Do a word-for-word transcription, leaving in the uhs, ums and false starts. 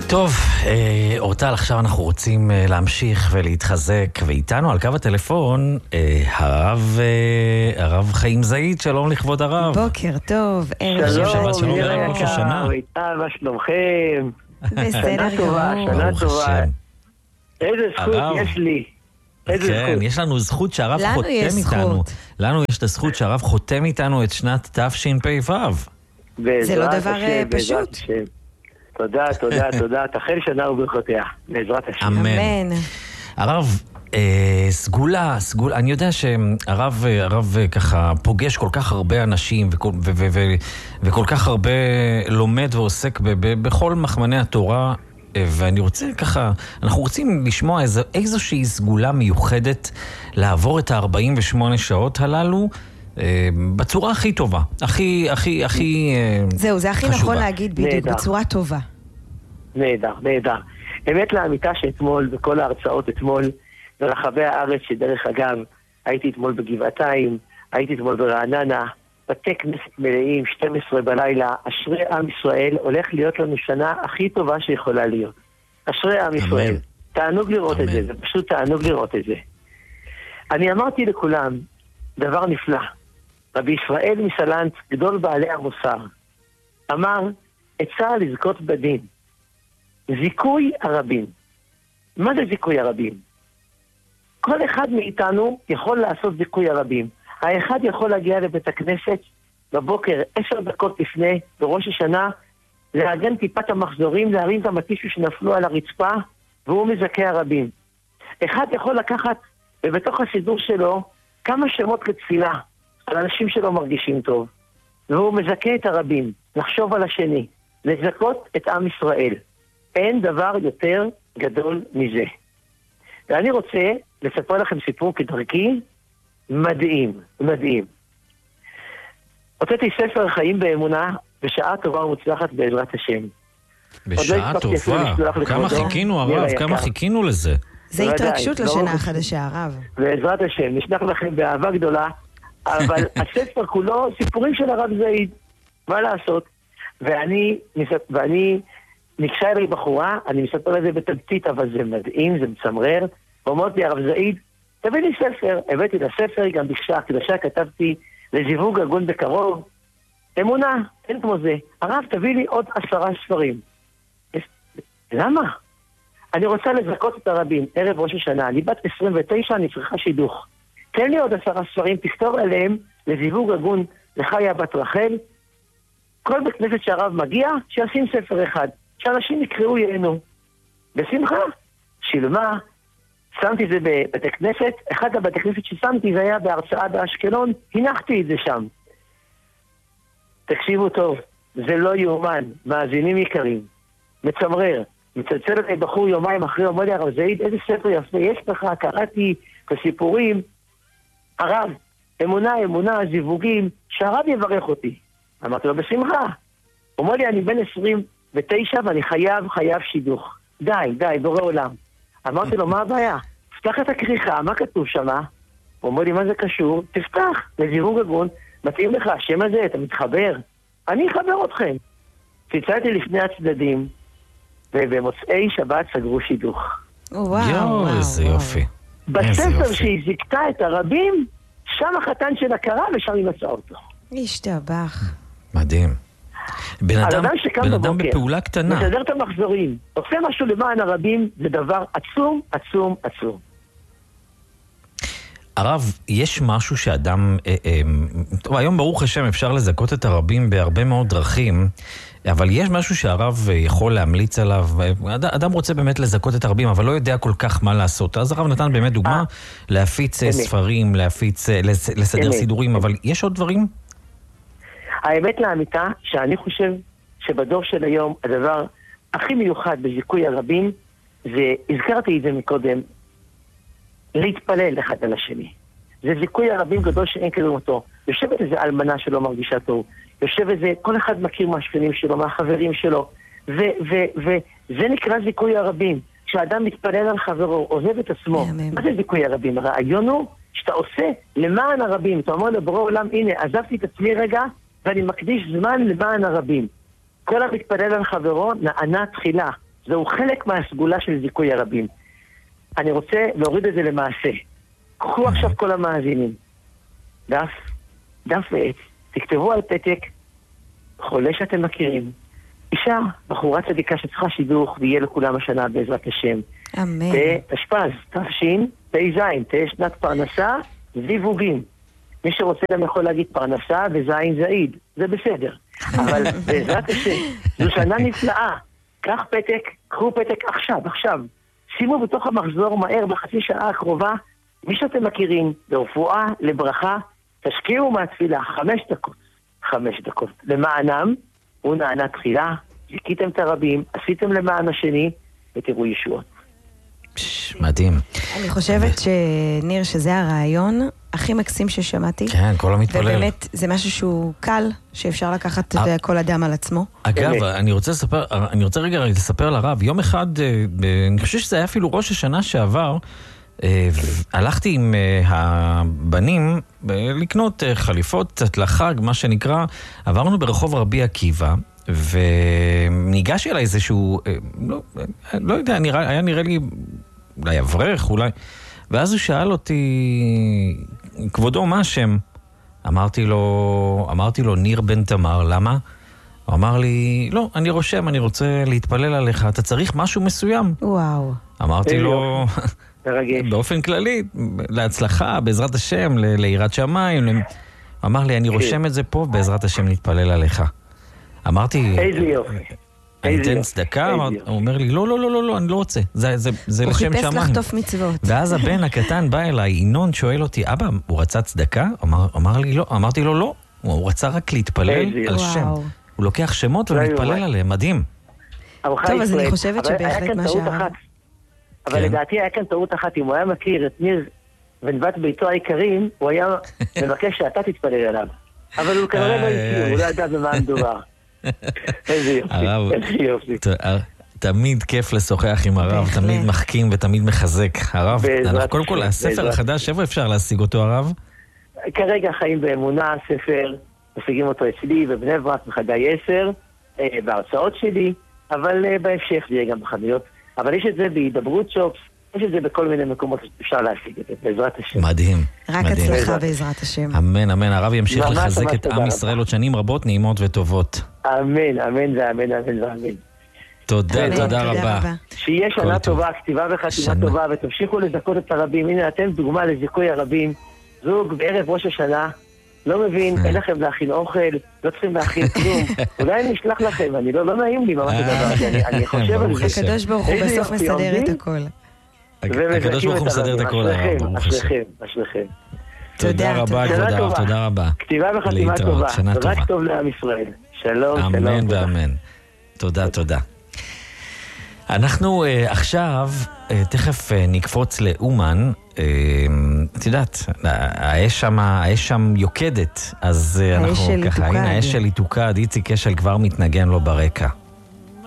טוב, אורטל, עכשיו אנחנו רוצים להמשיך ולהתחזק, ואיתנו על קו הטלפון הרב הרב חיים זעיד. שלום לכבוד הרב. בוקר טוב, ערב שבת, שלום לרב ראש השנה. איתן, מה שלומכם? בסדר גמור. שנה טובה. איזה זכות יש לי. כן, יש לנו זכות שהרב חותם איתנו. לנו יש את הזכות שהרב חותם איתנו את שנת תשפ"ו. זה לא דבר פשוט. תודה, תודה, תודה. תחל שנה וברכותיה, בעזרת השם. אמן. הרב, סגולה, סגולה, אני יודע שהרב הרב ככה פוגש כל כך הרבה אנשים וכל, ו, ו, ו, וכל כך הרבה לומד ועוסק ב, ב, בכל מחמני התורה, ואני רוצה ככה, אנחנו רוצים לשמוע איזו, איזושהי סגולה מיוחדת לעבור את ה-ארבעים ושמונה שעות הללו בצורה הכי טובה, הכי, הכי, הכי זהו, זה הכי חשובה. נכון להגיד בדיוק, נהדר. בצורה טובה. נהדר, נהדר. אמת לאמיתה שאתמול, בכל ההרצאות אתמול, ברחבי הארץ, שדרך אגב, הייתי אתמול בגבעתיים, הייתי אתמול ברעננה, בתי כנסת מלאים, שתים עשרה בלילה, אשרי עם ישראל, הולך להיות לנו שנה הכי טובה שיכולה להיות. אשרי עם ישראל. אמן. תענוג לראות אמן. את זה, זה פשוט תענוג לראות את זה. אני אמרתי לכולם, דבר נפלא. רבי ישראל מסלנט, גדול בעלי המוסר, אמר, עצה לזכות בדין. זיכוי הרבים. מה זה זיכוי הרבים? כל אחד מאיתנו יכול לעשות זיכוי הרבים. האחד יכול להגיע לבית הכנסת בבוקר, עשר דקות לפני, בראש השנה, לארגן טיפת המחזורים, להרים את המטישו שנפלו על הרצפה, והוא מזכה הרבים. אחד יכול לקחת, ובתוך הסידור שלו, כמה שמות לתפילה, על אנשים שלא מרגישים טוב, והוא מזכה את הרבים, לחשוב על השני, לזכות את עם ישראל. אין דבר יותר גדול מזה. ואני רוצה לספר לכם סיפור כדרכי, מדהים, מדהים. הוצאתי ספר חיים באמונה, בשעה טובה ומוצלחת בעזרת השם. בשעה טובה? כמה חיכינו הרב, כמה חיכינו לזה. זה התרגשות לשנה החדשה, הרב. בעזרת השם, נשלח לכם באהבה גדולה, אבל הספר כולו סיפורים של הרב זעיד, מה לעשות? ואני, ואני ניגשה אליי בחורה, אני מספר לזה בתמצית, אבל זה מדהים, זה מצמרר, ואומרת לי, הרב זעיד, תביא לי ספר. הבאתי לספר, גם בקשה הקדשה כתבתי לזיווג הגון בקרוב, אמונה, אין כמו זה. הרב, תביא לי עוד עשרה ספרים. למה? אני רוצה לזכות את הרבים, ערב ראש השנה, אני בת עשרים ותשע, אני צריכה שידוך. תן לי עוד עשרה ספרים, תכתוב עליהם לזיווג הגון לחיה בת רחל. כל בית כנסת שהרב מגיע, שישים ספר אחד, שאנשים יקראו ייהנו. בשמחה, שילמה, שמתי את זה בבתי כנסת, אחד הבתי כנסת ששמתי זה היה בהרצאה באשקלון, הנחתי את זה שם. תקשיבו טוב, זה לא יאומן, מאזינים יקרים, מצמרר, מצלצל עליי בחור יומיים אחרי, אומר לי, הרב זעיד, איזה ספר יפה, יש לך, קראתי את הסיפורים, הרב, אמונה, אמונה, זיווגים, שהרב יברך אותי. אמרתי לו, בשמחה. הוא אומר לי, אני בן עשרים ותשע ואני חייב, חייב שידוך. די, די, בורא עולם. אמרתי לו, מה הבעיה? פתח את הכריכה, מה כתוב שמה? הוא אומר לי, מה זה קשור? תפתח, לזיווג הגון, מתאים לך, השם הזה, אתה מתחבר? אני אחבר אתכם. צלצלתי לפני הצדדים, ובמוצאי שבת סגרו שידוך. וואו, יואו, איזה יופי. בספר שהיא זיקתה את הרבים, שם החתן שלה קרא ושם היא מצאה אותו. השתבח. מדהים. בן אדם, בן אדם בפעולה קטנה. מסדר את המחזורים. עושה משהו למען הרבים, זה דבר עצום, עצום, עצום. הרב, יש משהו שאדם, אה, אה, טוב, היום ברוך השם אפשר לזכות את הרבים בהרבה מאוד דרכים, אבל יש משהו שהרב יכול להמליץ עליו, אדם רוצה באמת לזכות את הרבים, אבל לא יודע כל כך מה לעשות. אז הרב נתן באמת דוגמה, להפיץ ספרים, להפיץ, לסדר סידורים, אבל יש עוד דברים? האמת לאמיתה, שאני חושב שבדור של היום, הדבר הכי מיוחד בזיכוי הרבים, זה, הזכרתי את זה מקודם, להתפלל אחד על השני. זה זיכוי הרבים גדול שאין כדוגמתו. יושבת איזה אלמנה שלא מרגישה טוב, יושב איזה, כל אחד מכיר מהשכנים שלו, מהחברים שלו, וזה נקרא זיכוי הרבים. כשאדם מתפלל על חברו, עוזב את עצמו. מה זה זיכוי הרבים? הרעיון הוא שאתה עושה למען הרבים. אתה אומר לבורא עולם, הנה, עזבתי את עצמי רגע, ואני מקדיש זמן למען הרבים. כל המתפלל על חברו נענה תחילה. זהו חלק מהסגולה של זיכוי הרבים. אני רוצה להוריד את זה למעשה. קחו עכשיו כל המאזינים. דף, דף ועץ. תכתבו על פתק חולה שאתם מכירים. אישה, בחורה צדיקה שצריכה שידוך, ויהיה לכולם השנה בעזרת השם. אמן. תשפ"ז, תש"ן, תש"ז, תהיה שנת פרנסה, זיווגים. מי שרוצה גם יכול להגיד פרנסה וזין זעיד. זה בסדר. אבל בעזרת השם, זו שנה נפלאה. קח פתק, קחו פתק עכשיו, עכשיו. שימו בתוך המחזור מהר בחצי שעה הקרובה, מי שאתם מכירים, לרפואה, לברכה, תשקיעו מהתפילה חמש דקות. חמש דקות. למענם, הוא נענה תחילה, זיכיתם את הרבים, עשיתם למען השני, ותראו ישועות. מדהים. אני חושבת שניר, שזה הרעיון הכי מקסים ששמעתי. כן, כל המתפלל. ובאמת, זה משהו שהוא קל, שאפשר לקחת את כל אדם על עצמו. אגב, אני רוצה לספר, אני רוצה רגע לספר לרב, יום אחד, אני חושב שזה היה אפילו ראש השנה שעבר, הלכתי עם הבנים לקנות חליפות קצת לחג, מה שנקרא, עברנו ברחוב רבי עקיבא, וניגש אליי איזשהו, לא, לא יודע, נראה, היה נראה לי אולי אברך, אולי, ואז הוא שאל אותי, כבודו, מה השם? אמרתי לו, אמרתי לו, ניר בן תמר, למה? הוא אמר לי, לא, אני רושם, אני רוצה להתפלל עליך, אתה צריך משהו מסוים. וואו. אמרתי לו, באופן כללי, להצלחה, בעזרת השם, ליראת שמיים. הוא אמר לי, אני רושם את זה פה, בעזרת השם נתפלל עליך. אמרתי, איזה יופי. אני אתן צדקה? הוא אומר לי, לא, לא, לא, לא, אני לא רוצה. זה לשם שמיים. הוא חיפש לחטוף מצוות. ואז הבן הקטן בא אליי, ינון שואל אותי, אבא, הוא רצה צדקה? אמר לי, לא. אמרתי לו, לא. הוא רצה רק להתפלל על שם. הוא לוקח שמות ומתפלל עליהם, מדהים. טוב, אז אני חושבת שבהחלט מה שהרב. אבל לדעתי היה כאן טעות אחת, אם הוא היה מכיר את ניר ונבת ביתו העיקרים, הוא היה מבקש שאתה תתפלל עליו. אבל הוא כנראה לא הכיר, הוא לא ידע במה מדובר. איזה יופי, איזה יופי. תמיד כיף לשוחח עם הרב, תמיד מחכים ותמיד מחזק. הרב, קודם כל, הספר החדש, איפה אפשר להשיג אותו, הרב? כרגע חיים באמונה, ספר, משיגים אותו אצלי בבני ברק, בחגי עשר, בהרצאות שלי, אבל בהמשך זה יהיה גם בחנויות. אבל יש את זה בהידברות שופס, יש את זה בכל מיני מקומות שאפשר להשיג את זה, בעזרת השם. מדהים. רק הצלחה בעזרת השם. אמן, אמן. הרב ימשיך לחזק את עם ישראל עוד שנים רבות, נעימות וטובות. אמן, אמן ואמן, אמן ואמן. תודה, תודה רבה. שיהיה שנה טובה, כתיבה וחתימה טובה, ותמשיכו לזכות את הרבים. הנה, אתם דוגמה לזיכוי הרבים. זוג בערב ראש השנה, לא מבין, אין לכם להכין אוכל, לא צריכים להכין כלום. אולי אני אשלח לכם, אני לא נעים לי ממש לדבר, אני חושב על זה. הקדוש ברוך הוא בסוף מסדר את הכל. הקדוש ברוך הוא מסדר את הכל, הרב. אשריכם, אשריכם. תודה רבה, כבוד הרב, תודה רבה. כתיבה וחתימה טובה, ורק טוב לעם ישראל. שלום, שלום. אמן ואמן. תודה, תודה. אנחנו uh, עכשיו, uh, תכף uh, נקפוץ לאומן, uh, את יודעת, האש שם, האש שם יוקדת, אז uh, אנחנו ככה, הנה האש שלי תוקד, איציק קשל כבר מתנגן לו ברקע.